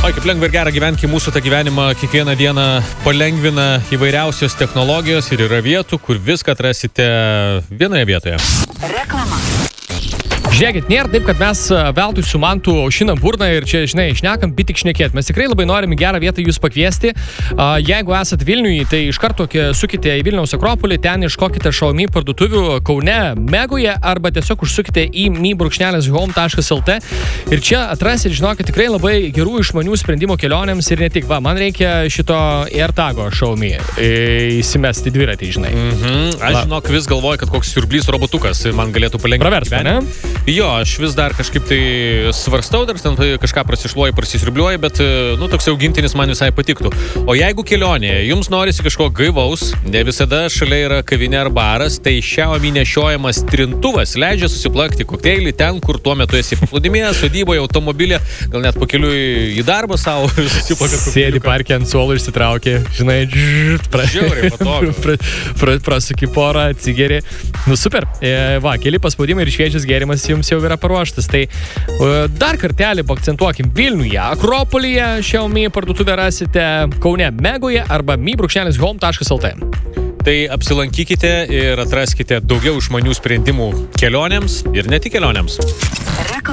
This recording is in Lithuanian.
O kaip lengva ir gera gyventi mūsų tą gyvenimą kiekvieną dieną palengvina įvairiausios technologijos ir yra vietų, kur viską atrasite vienoje vietoje. Reklama. Žiūrėkit, nėra taip, kad mes veltui su Mantu aušinam burną ir čia, žinai, šnekam, bet tik šnekėt. Mes tikrai labai norim į gerą vietą jūs pakviesti. Jeigu esat Vilniuje, tai iš karto sukite į Vilniaus Akropolį, ten iškokite Xiaomi parduotuvių Kaune, Megoje arba tiesiog užsukite į mi-home.lt ir čia atrasit, žinokit, tikrai labai gerų išmanių sprendimų kelionėms ir ne tik. Va, man reikia šito AirTago Xiaomi įsimesti dviratį, žinai. Aš žinok, vis galvoju, kad koks siurblys robotukas man galėtų palengvinti gyvenimą. Jo, aš vis dar kažkaip tai svarstau, dar ten kažką prasišluoju, prasisribliuoju, bet, toks augintinis man visai patiktų. O jeigu kelionėje jums norisi kažko gaivaus, ne visada šalia yra kavinė ar baras, tai Xiaomi nešiojamas trintuvas leidžia susiplakti kokteilį ten, kur tuo metu esi paplūdimėje, sodyboje, automobilė, gal net pakeliui į darbą savo susiplakti. Sėdi parke ant suolo išsitraukė, žinai, žiauriai patogu. Prasuki porą, atsigeri. Super. Va, keli paspaudimai ir šviežias gėrimas jums jau yra paruoštas. Tai dar kartelį paakcentuokim. Vilniuje, Akropolyje Xiaomi parduotuvę rasite, Kaune, Megoje arba mi-home.lt. Tai apsilankykite ir atraskite daugiau išmanių sprendimų kelionėms ir ne tik kelionėms.